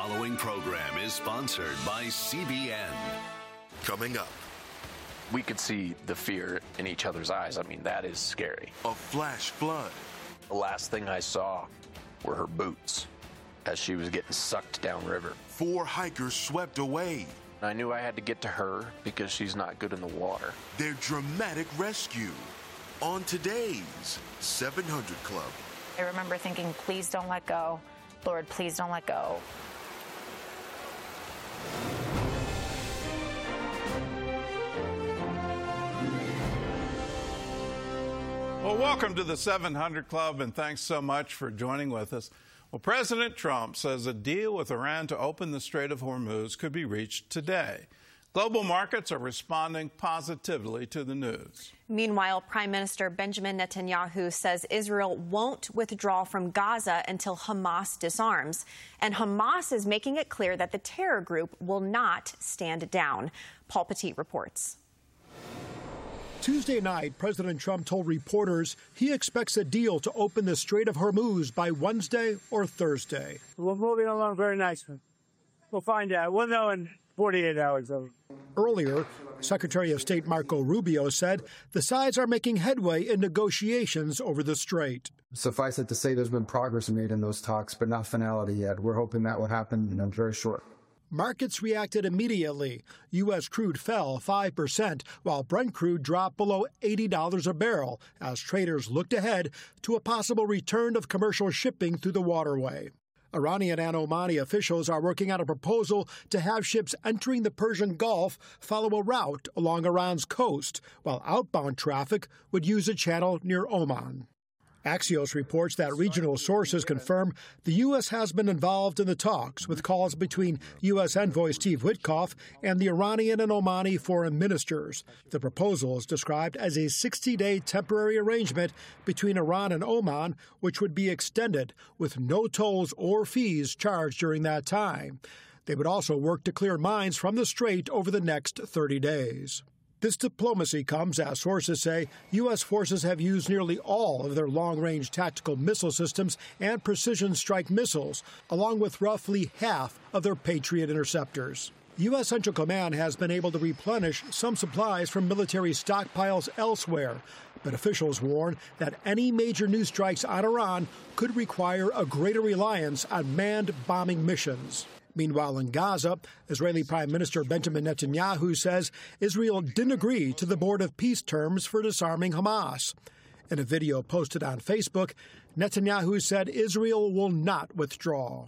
following program is sponsored by CBN. Coming up. We could see the fear in each other's eyes. I mean, that is scary. A flash flood. The last thing I saw were her boots as she was getting sucked downriver. 4 hikers swept away. I knew I had to get to her because she's not good in the water. Their dramatic rescue on today's 700 Club. I remember thinking, please don't let go. Lord, please don't let go. Well, welcome to the 700 Club, and thanks so much for joining with us. Well, President Trump says a deal with Iran to open the Strait of Hormuz could be reached today. Global markets are responding positively to the news. Meanwhile, Prime Minister Benjamin Netanyahu says Israel won't withdraw from Gaza until Hamas disarms. And Hamas is making it clear that the terror group will not stand down. Paul Petit reports. Tuesday night, President Trump told reporters he expects a deal to open the Strait of Hormuz by Wednesday or Thursday. We're moving along very nicely. We'll find out. We'll know in 48 hours. Earlier, Secretary of State Marco Rubio said the sides are making headway in negotiations over the strait. Suffice it to say there's been progress made in those talks, but not finality yet. We're hoping that will happen in very short. Markets reacted immediately. U.S. crude fell 5%, while Brent crude dropped below $80 a barrel as traders looked ahead to a possible return of commercial shipping through the waterway. Iranian and Omani officials are working on a proposal to have ships entering the Persian Gulf follow a route along Iran's coast, while outbound traffic would use a channel near Oman. Axios reports that regional sources confirm the U.S. has been involved in the talks, with calls between U.S. envoy Steve Witkoff and the Iranian and Omani foreign ministers. The proposal is described as a 60-day temporary arrangement between Iran and Oman, which would be extended with no tolls or fees charged during that time. They would also work to clear mines from the strait over the next 30 days. This diplomacy comes as sources say U.S. forces have used nearly all of their long-range tactical missile systems and precision strike missiles, along with roughly half of their Patriot interceptors. U.S. Central Command has been able to replenish some supplies from military stockpiles elsewhere, but officials warn that any major new strikes on Iran could require a greater reliance on manned bombing missions. Meanwhile, in Gaza, Israeli Prime Minister Benjamin Netanyahu says Israel didn't agree to the Board of Peace terms for disarming Hamas. In a video posted on Facebook, Netanyahu said Israel will not withdraw.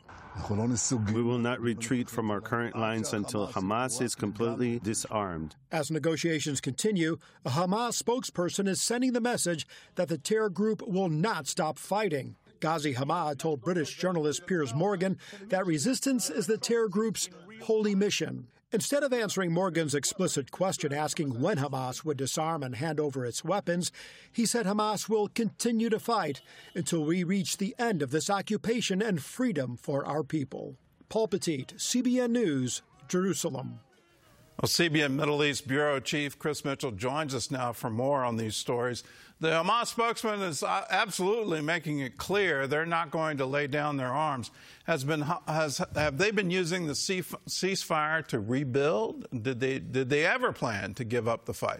We will not retreat from our current lines until Hamas is completely disarmed. As negotiations continue, a Hamas spokesperson is sending the message that the terror group will not stop fighting. Ghazi Hamad told British journalist Piers Morgan that resistance is the terror group's holy mission. Instead of answering Morgan's explicit question asking when Hamas would disarm and hand over its weapons, he said Hamas will continue to fight until we reach the end of this occupation and freedom for our people. Paul Petit, CBN News, Jerusalem. Well, CBN Middle East Bureau Chief Chris Mitchell joins us now for more on these stories. The Hamas spokesman is absolutely making it clear they're not going to lay down their arms. Have they been using the ceasefire to rebuild? Did they ever plan to give up the fight?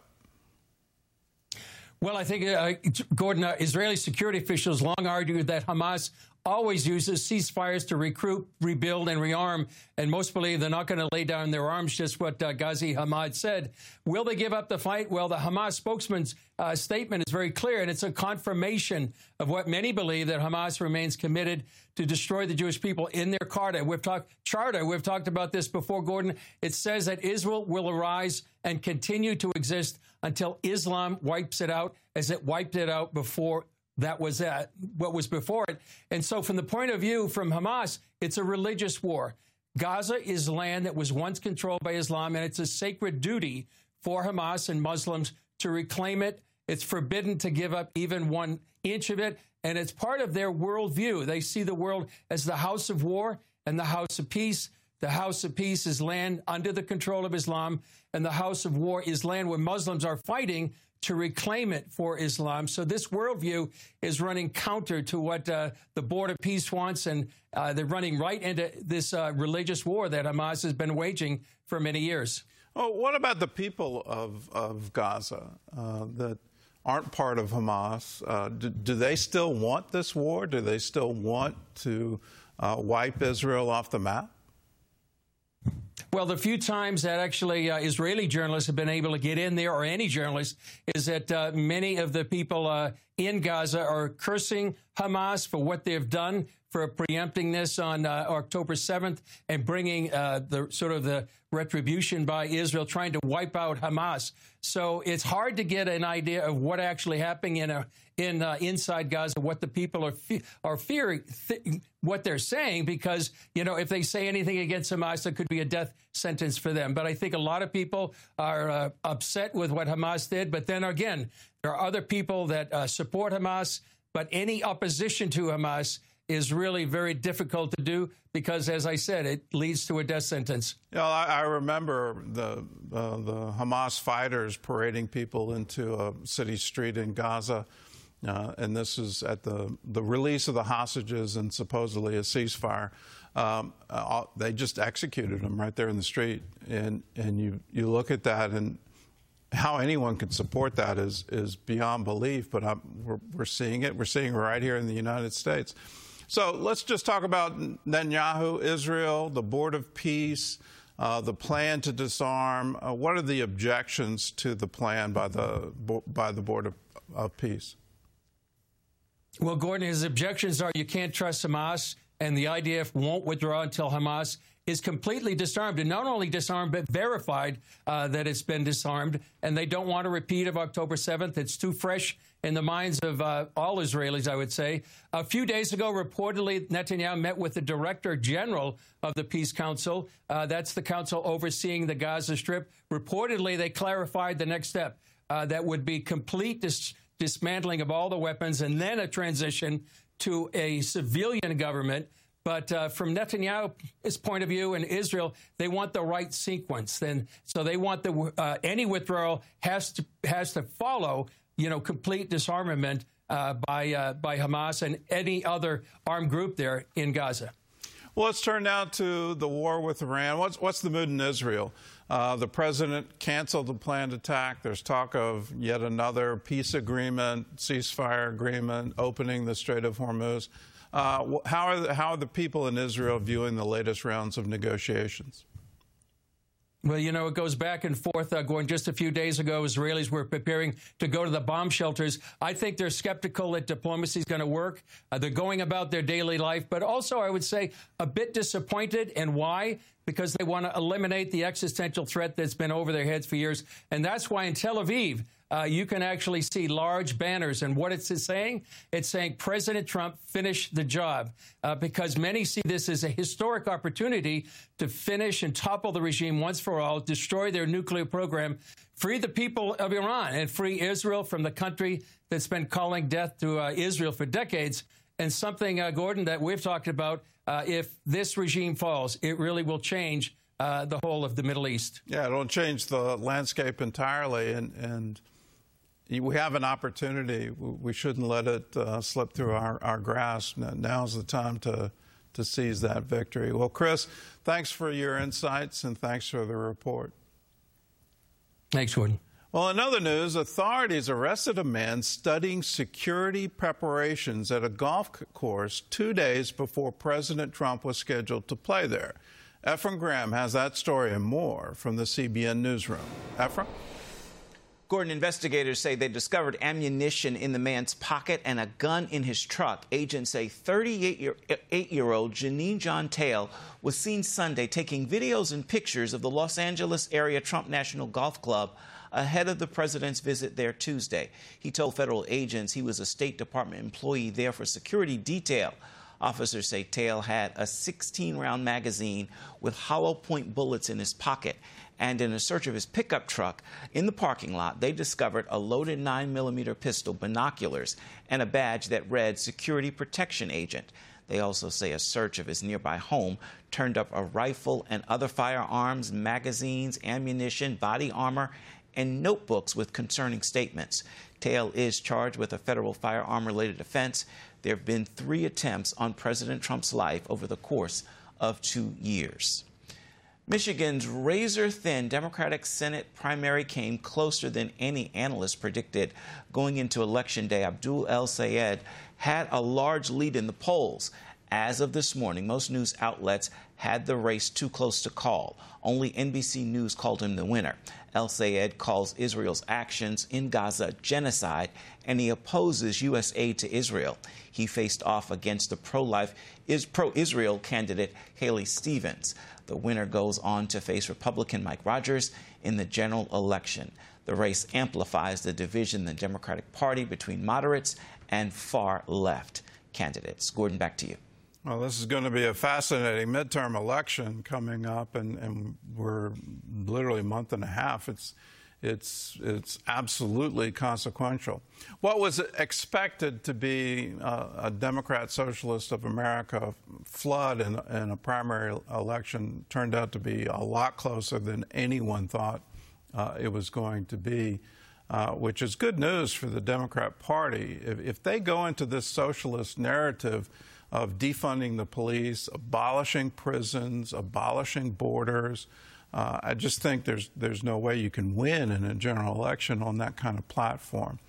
Well, I think, Gordon, Israeli security officials long argued that Hamas always uses ceasefires to recruit, rebuild, and rearm, and most believe they're not going to lay down their arms, just what Ghazi Hamad said. Will they give up the fight? Well, the Hamas spokesman's statement is very clear, and it's a confirmation of what many believe, that Hamas remains committed to destroy the Jewish people in their charter. We've talked about this before, Gordon. It says that Israel will arise and continue to exist until Islam wipes it out, as it wiped it out before. That was what was before it. And so from the point of view from Hamas, it's a religious war. Gaza is land that was once controlled by Islam, and it's a sacred duty for Hamas and Muslims to reclaim it. It's forbidden to give up even 1 inch of it, and it's part of their worldview. They see the world as the house of war and the house of peace. The House of Peace is land under the control of Islam, and the House of War is land where Muslims are fighting to reclaim it for Islam. So this worldview is running counter to what the Board of Peace wants, and they're running right into this religious war that Hamas has been waging for many years. Well, what about the people of Gaza that aren't part of Hamas? Do they still want this war? Do they still want to wipe Israel off the map? Well, the few times that actually Israeli journalists have been able to get in there, or any journalist, is that many of the people in Gaza are cursing Hamas for what they've done, for preempting this on October 7th and bringing the retribution by Israel, trying to wipe out Hamas. So it's hard to get an idea of what actually happening inside Gaza, what the people are fearing, what they're saying, because, if they say anything against Hamas, it could be a death sentence for them. But I think a lot of people are upset with what Hamas did. But then again, there are other people that support Hamas, but any opposition to Hamas is really very difficult to do because, as I said, it leads to a death sentence. I remember the Hamas fighters parading people into a city street in Gaza, and this is at the release of the hostages and supposedly a ceasefire. They just executed them right there in the street, and you look at that, and how anyone could support that is beyond belief. But we're seeing it. We're seeing it right here in the United States. So let's just talk about Netanyahu, Israel, the Board of Peace, the plan to disarm. What are the objections to the plan by the Board of Peace? Well, Gordon, his objections are you can't trust Hamas, and the IDF won't withdraw until Hamas is completely disarmed, and not only disarmed, but verified that it's been disarmed. And they don't want a repeat of October 7th. It's too fresh in the minds of all Israelis, I would say. A few days ago, reportedly, Netanyahu met with the Director General of the Peace Council. That's the council overseeing the Gaza Strip. Reportedly, they clarified the next step. That would be complete dismantling of all the weapons and then a transition to a civilian government. But from Netanyahu's point of view in Israel, they want the right sequence. So they want any withdrawal has to follow, complete disarmament by Hamas and any other armed group there in Gaza. Well, let's turn now to the war with Iran. What's the mood in Israel? The president canceled the planned attack. There's talk of yet another peace agreement, ceasefire agreement, opening the Strait of Hormuz. How are the people in Israel viewing the latest rounds of negotiations? Well, it goes back and forth. Going just a few days ago, Israelis were preparing to go to the bomb shelters. I think they're skeptical that diplomacy is going to work. They're going about their daily life, but also, I would say, a bit disappointed. And why? Because they want to eliminate the existential threat that's been over their heads for years. And that's why in Tel Aviv, you can actually see large banners. And what it's saying? It's saying President Trump finished the job, because many see this as a historic opportunity to finish and topple the regime once for all, destroy their nuclear program, free the people of Iran, and free Israel from the country that's been calling death to Israel for decades. And something, Gordon, that we've talked about, if this regime falls, it really will change the whole of the Middle East. Yeah, it'll change the landscape entirely. And we have an opportunity. We shouldn't let it slip through our grasp. Now's the time to seize that victory. Well, Chris, thanks for your insights and thanks for the report. Thanks, Gordon. Well, in other news, authorities arrested a man studying security preparations at a golf course 2 days before President Trump was scheduled to play there. Ephraim Graham has that story and more from the CBN newsroom. Ephraim? Gordon, investigators say they discovered ammunition in the man's pocket and a gun in his truck. Agents say 38-year-old Janine John Tail was seen Sunday taking videos and pictures of the Los Angeles area Trump National Golf Club ahead of the president's visit there Tuesday. He told federal agents he was a State Department employee there for security detail. Officers say Tail had a 16-round magazine with hollow point bullets in his pocket. And in a search of his pickup truck in the parking lot, they discovered a loaded 9mm pistol, binoculars, and a badge that read Security Protection Agent. They also say a search of his nearby home turned up a rifle and other firearms, magazines, ammunition, body armor, and notebooks with concerning statements. Tale is charged with a federal firearm-related offense. There have been 3 attempts on President Trump's life over the course of 2 years. Michigan's razor-thin Democratic Senate primary came closer than any analyst predicted. Going into Election Day, Abdul El-Sayed had a large lead in the polls. As of this morning, most news outlets had the race too close to call. Only NBC News called him the winner. El-Sayed calls Israel's actions in Gaza genocide, and he opposes U.S. aid to Israel. He faced off against the pro-Israel candidate Haley Stevens. The winner goes on to face Republican Mike Rogers in the general election. The race amplifies the division in the Democratic Party between moderates and far-left candidates. Gordon, back to you. Well, this is going to be a fascinating midterm election coming up, and we're literally a month and a half. It's absolutely consequential. What was expected to be a Democrat Socialist of America flood in a primary election turned out to be a lot closer than anyone thought it was going to be, which is good news for the Democrat Party. If they go into this socialist narrative of defunding the police, abolishing prisons, abolishing borders, I just think there's no way you can win in a general election on that kind of platform.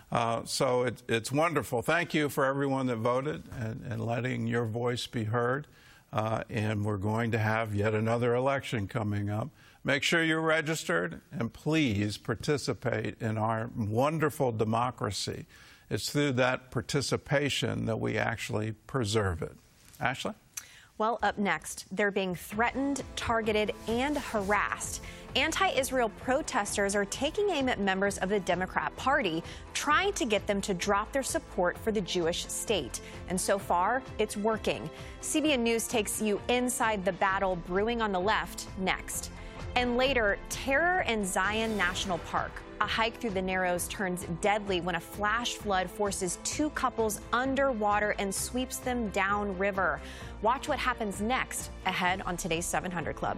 So it's wonderful. Thank you for everyone that voted and letting your voice be heard. And we're going to have yet another election coming up. Make sure you're registered, and please participate in our wonderful democracy. It's through that participation that we actually preserve it. Ashley? Well, up next, they're being threatened, targeted, and harassed. Anti-Israel protesters are taking aim at members of the Democrat Party, trying to get them to drop their support for the Jewish state. And so far, it's working. CBN News takes you inside the battle brewing on the left next. And later, terror in Zion National Park. A hike through the Narrows turns deadly when a flash flood forces 2 couples underwater and sweeps them downriver. Watch what happens next, ahead on today's 700 Club.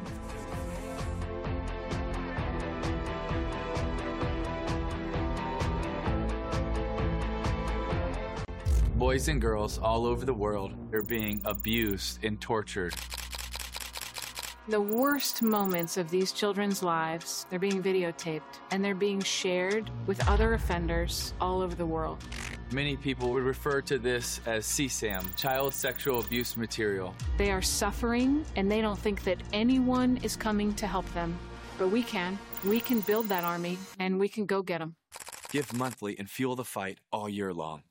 Boys and girls all over the world are being abused and tortured. The worst moments of these children's lives, they're being videotaped and they're being shared with other offenders all over the world. Many people would refer to this as CSAM, child sexual abuse material. They are suffering and they don't think that anyone is coming to help them. But we can. We can build that army and we can go get them. Give monthly and fuel the fight all year long.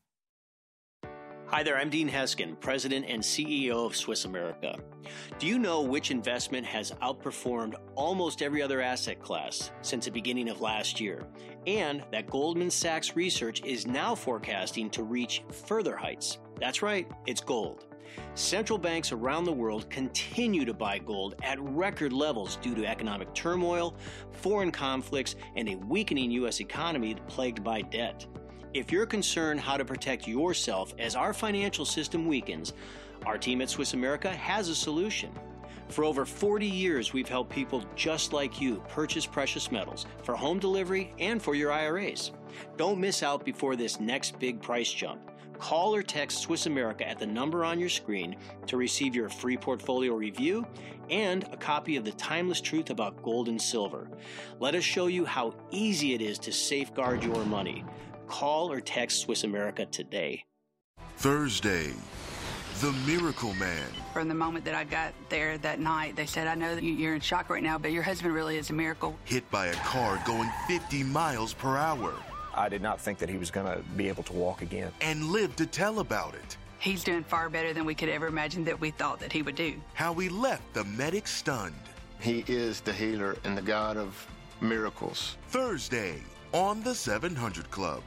Hi there, I'm Dean Heskin, President and CEO of Swiss America. Do you know which investment has outperformed almost every other asset class since the beginning of last year? And that Goldman Sachs research is now forecasting to reach further heights. That's right, it's gold. Central banks around the world continue to buy gold at record levels due to economic turmoil, foreign conflicts, and a weakening U.S. economy plagued by debt. If you're concerned how to protect yourself as our financial system weakens, our team at Swiss America has a solution. For over 40 years, we've helped people just like you purchase precious metals for home delivery and for your IRAs. Don't miss out before this next big price jump. Call or text Swiss America at the number on your screen to receive your free portfolio review and a copy of The Timeless Truth About Gold and Silver. Let us show you how easy it is to safeguard your money. Call or text Swiss America today. Thursday, the Miracle Man. From the moment that I got there that night, they said, I know that you're in shock right now, but your husband really is a miracle. Hit by a car going 50 miles per hour. I did not think that he was going to be able to walk again. And lived to tell about it. He's doing far better than we could ever imagine that we thought that he would do. How he left the medic stunned. He is the healer and the God of miracles. Thursday on the 700 Club.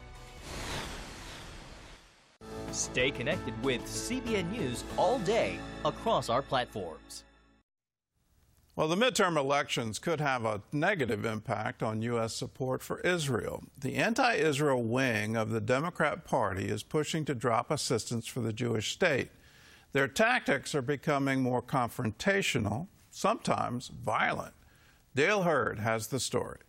Stay connected with CBN News all day across our platforms. Well, the midterm elections could have a negative impact on U.S. support for Israel. The anti-Israel wing of the Democrat Party is pushing to drop assistance for the Jewish state. Their tactics are becoming more confrontational, sometimes violent. Dale Hurd has the story.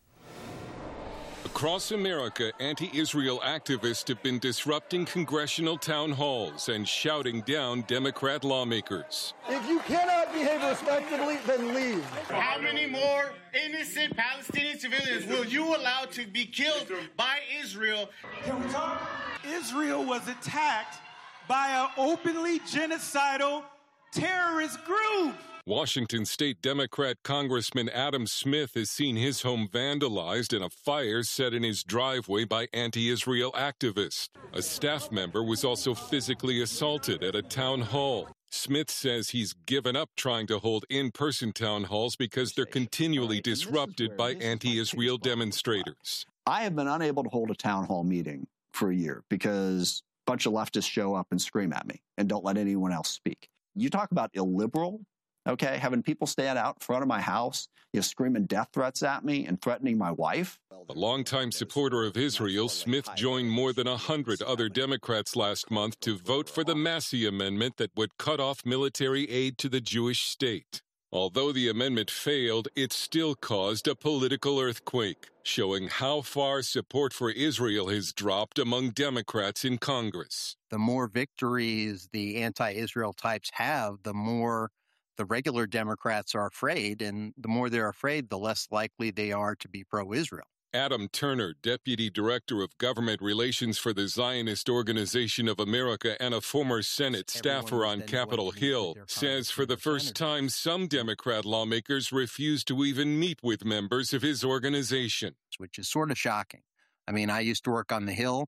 Across America, anti-Israel activists have been disrupting congressional town halls and shouting down Democrat lawmakers. If you cannot behave respectfully, then leave. How many more innocent Palestinian civilians will you allow to be killed by Israel? Can we talk? Israel was attacked by an openly genocidal terrorist group. Washington State Democrat Congressman Adam Smith has seen his home vandalized and a fire set in his driveway by anti-Israel activists. A staff member was also physically assaulted at a town hall. Smith says he's given up trying to hold in-person town halls because they're continually disrupted by anti-Israel demonstrators. I have been unable to hold a town hall meeting for a year because a bunch of leftists show up and scream at me and don't let anyone else speak. You talk about illiberal. Okay, having people stand out in front of my house, screaming death threats at me and threatening my wife. A longtime supporter of Israel, Smith joined more than 100 other Democrats last month to vote for the Massey Amendment that would cut off military aid to the Jewish state. Although the amendment failed, it still caused a political earthquake, showing how far support for Israel has dropped among Democrats in Congress. The more victories the anti-Israel types have, the more the regular Democrats are afraid, and the more they're afraid, the less likely they are to be pro-Israel. Adam Turner, Deputy Director of Government Relations for the Zionist Organization of America and a former Senate staffer on Capitol Hill, says for the first time some Democrat lawmakers refuse to even meet with members of his organization. Which is sort of shocking. I mean, I used to work on the Hill,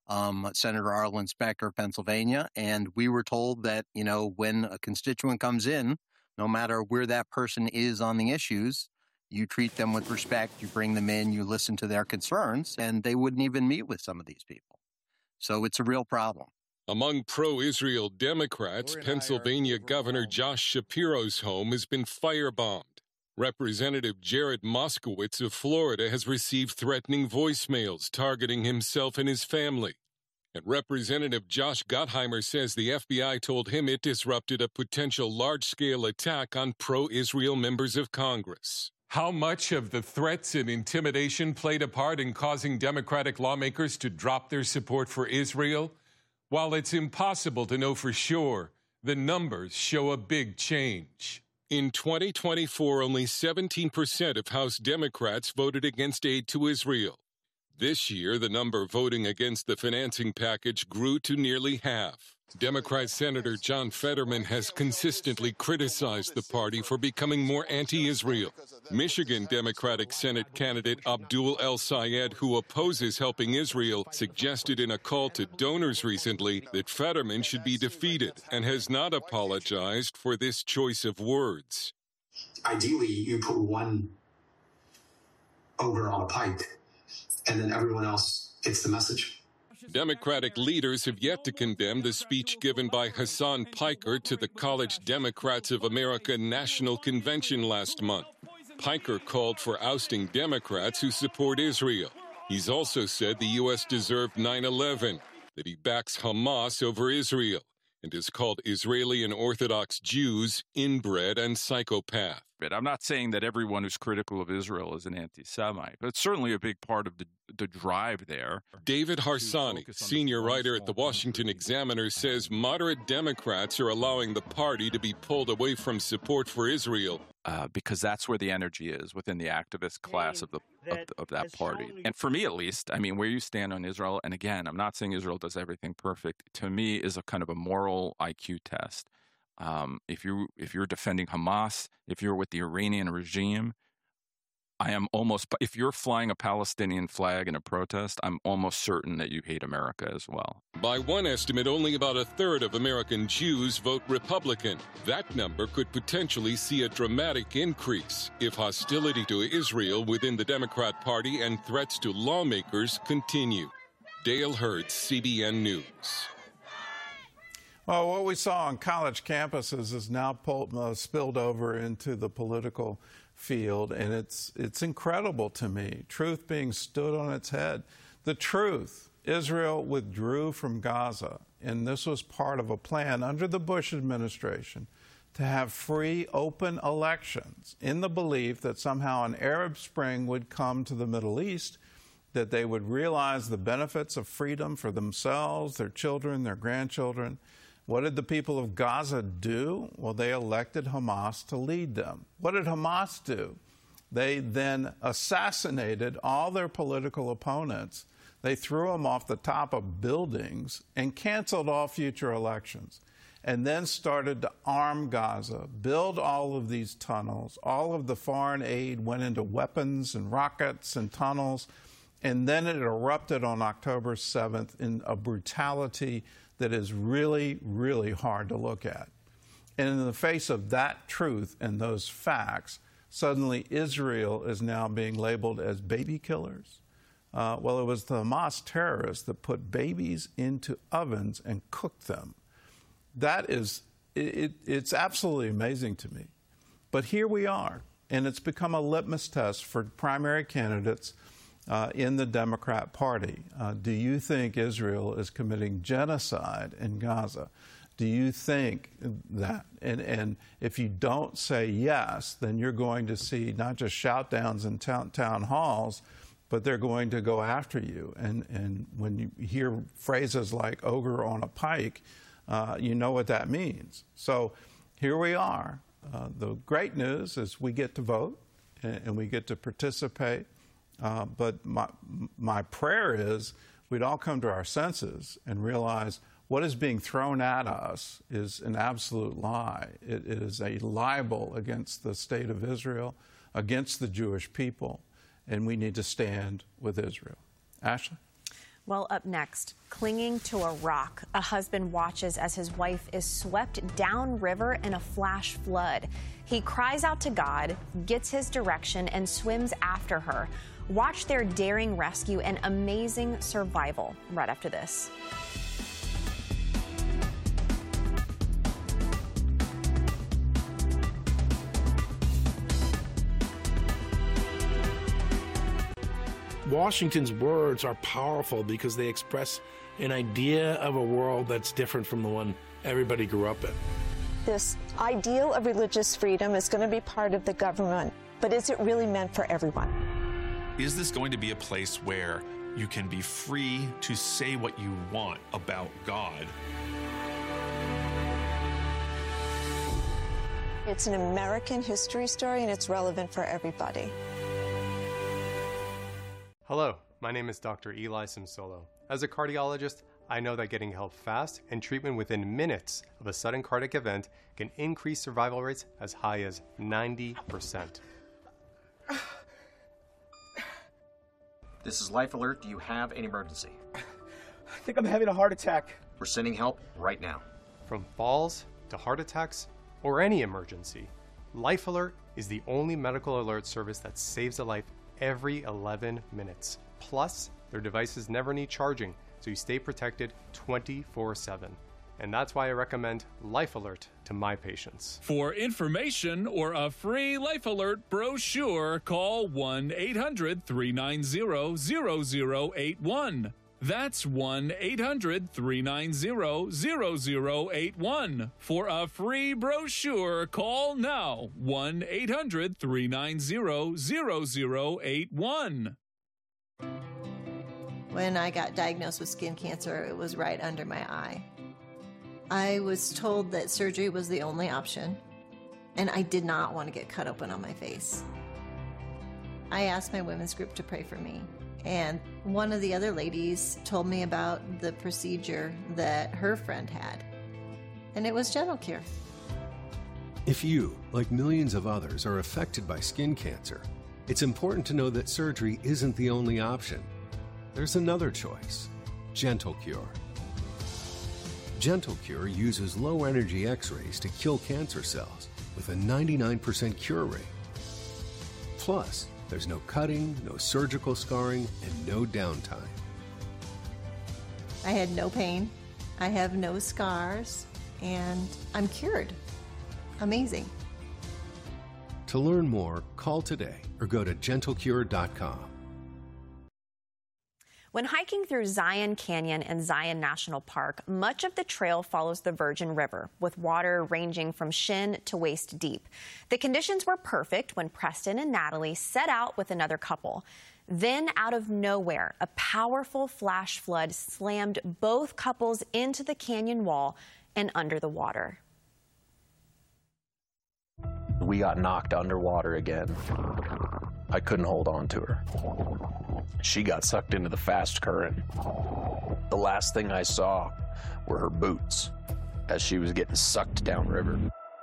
Senator Arlen Specter of Pennsylvania, and we were told that, when a constituent comes in, no matter where that person is on the issues, you treat them with respect, you bring them in, you listen to their concerns, and they wouldn't even meet with some of these people. So it's a real problem. Among pro-Israel Democrats, Pennsylvania Governor Josh Shapiro's home has been firebombed. Representative Jared Moskowitz of Florida has received threatening voicemails targeting himself and his family. And Representative Josh Gottheimer says the FBI told him it disrupted a potential large-scale attack on pro-Israel members of Congress. How much of the threats and intimidation played a part in causing Democratic lawmakers to drop their support for Israel? While it's impossible to know for sure, the numbers show a big change. In 2024, only 17% of House Democrats voted against aid to Israel. This year, the number voting against the financing package grew to nearly half. Democrat Senator John Fetterman has consistently criticized the party for becoming more anti-Israel. Michigan Democratic Senate candidate Abdul El-Sayed, who opposes helping Israel, suggested in a call to donors recently that Fetterman should be defeated and has not apologized for this choice of words. Ideally, you put one ogre on a pike, and then everyone else gets the message. Democratic leaders have yet to condemn the speech given by Hassan Piker to the College Democrats of America National Convention last month. Piker called for ousting Democrats who support Israel. He's also said the U.S. deserved 9/11, that he backs Hamas over Israel, and has called Israeli and Orthodox Jews inbred and psychopath. I'm not saying that everyone who's critical of Israel is an anti-Semite, but it's certainly a big part of the drive there. David Harsanyi, senior writer at the Washington Examiner, says moderate Democrats are allowing the party to be pulled away from support for Israel. Because that's where the energy is within the activist class of that party. And for me, at least, I mean, where you stand on Israel, and again, I'm not saying Israel does everything perfect, to me is a kind of a moral IQ test. If you're defending Hamas, if you're with the Iranian regime, if you're flying a Palestinian flag in a protest, I'm almost certain that you hate America as well. By one estimate, only about a third of American Jews vote Republican. That number could potentially see a dramatic increase if hostility to Israel within the Democrat Party and threats to lawmakers continue. Dale Hurd, CBN News. Well, what we saw on college campuses is now spilled over into the political field, and it's incredible to me. Truth being stood on its head. The truth, Israel withdrew from Gaza. and this was part of a plan under the Bush administration, to have free, open elections in the belief that somehow an Arab Spring would come to the Middle East, that they would realize the benefits of freedom for themselves, their children, their grandchildren. What did the people of Gaza do? Well, they elected Hamas to lead them. What did Hamas do? They then assassinated all their political opponents. They threw them off the top of buildings and canceled all future elections, and then started to arm Gaza, build all of these tunnels. All of the foreign aid went into weapons and rockets and tunnels, and then it erupted on October 7th in a brutality that is really, really hard to look at. And in the face of that truth and those facts, suddenly Israel is now being labeled as baby killers. Well, it was the Hamas terrorists that put babies into ovens and cooked them. That is, it's absolutely amazing to me. But here we are, and it's become a litmus test for primary candidates in the Democrat Party. Do you think Israel is committing genocide in Gaza? Do you think that? And if you don't say yes, then you're going to see not just shout-downs in town halls, but they're going to go after you. And when you hear phrases like ogre on a pike, you know what that means. So here we are. The great news is we get to vote and we get to participate. But my prayer is we'd all come to our senses and realize what is being thrown at us is an absolute lie. It is a libel against the state of Israel, against the Jewish people, and we need to stand with Israel. Ashley? Well, up next, clinging to a rock, a husband watches as his wife is swept downriver in a flash flood. He cries out to God, gets his direction, and swims after her. Watch their daring rescue and amazing survival right after this. Washington's words are powerful because they express an idea of a world that's different from the one everybody grew up in. This ideal of religious freedom is going to be part of the government, but is it really meant for everyone? Is this going to be a place where you can be free to say what you want about God? It's an American history story, and it's relevant for everybody. Hello, my name is Dr. Eli Simsolo. As a cardiologist, I know that getting help fast and treatment within minutes of a sudden cardiac event can increase survival rates as high as 90%. This is Life Alert. Do you have an emergency? I think I'm having a heart attack. We're sending help right now. From falls to heart attacks or any emergency, Life Alert is the only medical alert service that saves a life every 11 minutes. Plus, their devices never need charging, so you stay protected 24/7. And that's why I recommend Life Alert to my patients. For information or a free Life Alert brochure, call 1-800-390-0081. That's 1-800-390-0081. For a free brochure, call now. 1-800-390-0081. When I got diagnosed with skin cancer, it was right under my eye. I was told that surgery was the only option, and I did not want to get cut open on my face. I asked my women's group to pray for me, and one of the other ladies told me about the procedure that her friend had, and it was Gentle Cure. If you, like millions of others, are affected by skin cancer, it's important to know that surgery isn't the only option. There's another choice, Gentle Cure. Gentle Cure uses low-energy X-rays to kill cancer cells with a 99% cure rate. Plus, there's no cutting, no surgical scarring, and no downtime. I had no pain, I have no scars, and I'm cured. Amazing. To learn more, call today or go to gentlecure.com. When hiking through Zion Canyon and Zion National Park, much of the trail follows the Virgin River, with water ranging from shin to waist deep. The conditions were perfect when Preston and Natalie set out with another couple. Then, out of nowhere, a powerful flash flood slammed both couples into the canyon wall and under the water. We got knocked underwater again. I couldn't hold on to her. She got sucked into the fast current. The last thing I saw were her boots as she was getting sucked downriver.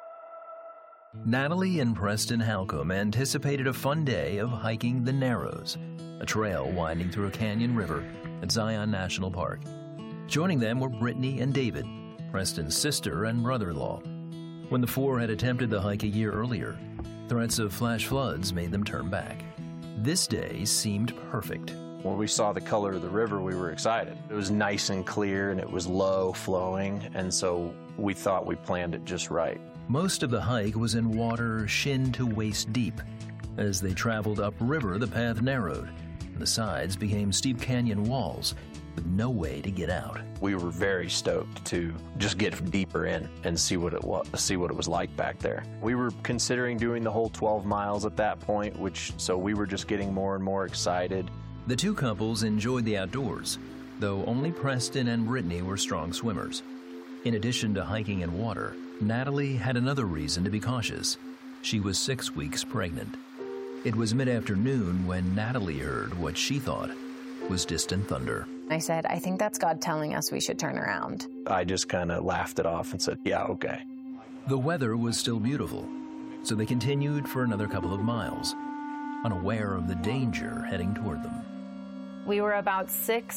Natalie and Preston Halcomb anticipated a fun day of hiking the Narrows, a trail winding through a canyon river at Zion National Park. Joining them were Brittany and David, Preston's sister and brother-in-law. When the four had attempted the hike a year earlier, threats of flash floods made them turn back. This day seemed perfect. When we saw the color of the river, we were excited. It was nice and clear, and it was low flowing, and so we thought we planned it just right. Most of the hike was in water shin to waist deep. As they traveled upriver, the path narrowed, and the sides became steep canyon walls with no way to get out. We were very stoked to just get deeper in and see what it was like back there. We were considering doing the whole 12 miles at that point, so we were just getting more and more excited. The two couples enjoyed the outdoors, though only Preston and Brittany were strong swimmers. In addition to hiking in water, Natalie had another reason to be cautious. She was 6 weeks pregnant. It was mid-afternoon when Natalie heard what she thought was distant thunder. I said, I think that's God telling us we should turn around. I just kind of laughed it off and said, yeah, okay. The weather was still beautiful, so they continued for another couple of miles, unaware of the danger heading toward them. We were about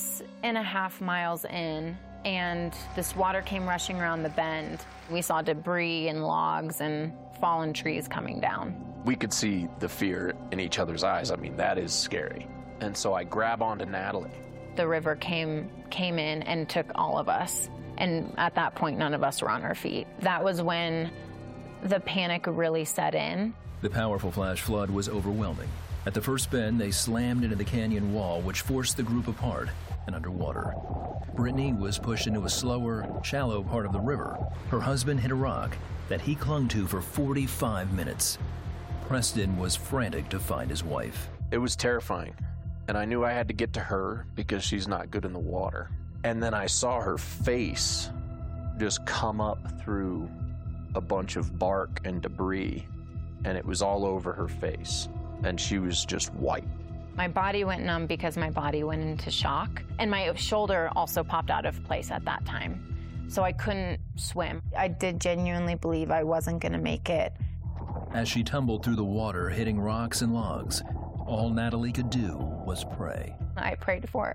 6.5 miles in, and this water came rushing around the bend. We saw debris and logs and fallen trees coming down. We could see the fear in each other's eyes. I mean, that is scary. And so I grab onto Natalie. The river came in and took all of us. And at that point, none of us were on our feet. That was when the panic really set in. The powerful flash flood was overwhelming. At the first bend, they slammed into the canyon wall, which forced the group apart and underwater. Brittany was pushed into a slower, shallow part of the river. Her husband hit a rock that he clung to for 45 minutes. Preston was frantic to find his wife. It was terrifying, and I knew I had to get to her because she's not good in the water. And then I saw her face just come up through a bunch of bark and debris, and it was all over her face, and she was just white. My body went numb because my body went into shock, and my shoulder also popped out of place at that time, so I couldn't swim. I did genuinely believe I wasn't going to make it. As she tumbled through the water, hitting rocks and logs, all Natalie could do was pray. I prayed for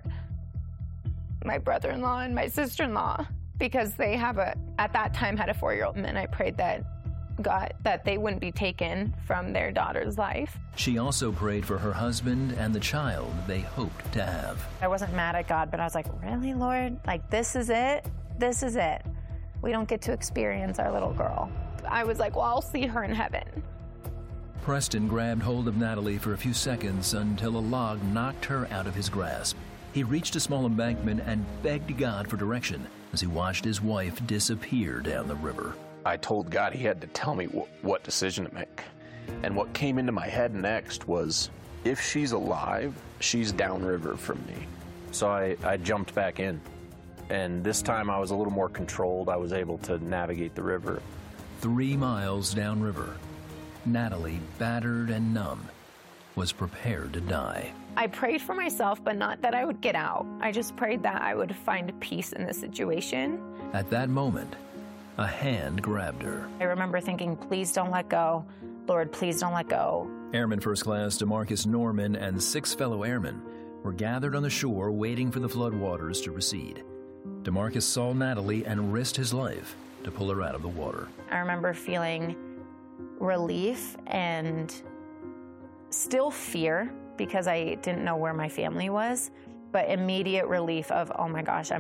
my brother-in-law and my sister-in-law because they at that time had a 4-year-old, and I prayed that God, that they wouldn't be taken from their daughter's life. She also prayed for her husband and the child they hoped to have. I wasn't mad at God, but I was like, really, Lord? Like, this is it? This is it. We don't get to experience our little girl. I was like, well, I'll see her in heaven. Preston grabbed hold of Natalie for a few seconds until a log knocked her out of his grasp. He reached a small embankment and begged God for direction as he watched his wife disappear down the river. I told God he had to tell me what decision to make. And what came into my head next was, if she's alive, she's downriver from me. So I jumped back in. And this time I was a little more controlled. I was able to navigate the river. 3 miles downriver, Natalie, battered and numb, was prepared to die. I prayed for myself, but not that I would get out. I just prayed that I would find peace in the situation. At that moment, a hand grabbed her. I remember thinking, please don't let go. Lord, please don't let go. Airman First Class DeMarcus Norman and 6 fellow airmen were gathered on the shore waiting for the floodwaters to recede. DeMarcus saw Natalie and risked his life to pull her out of the water. I remember feeling relief and still fear because I didn't know where my family was, but immediate relief of, oh my gosh, I'm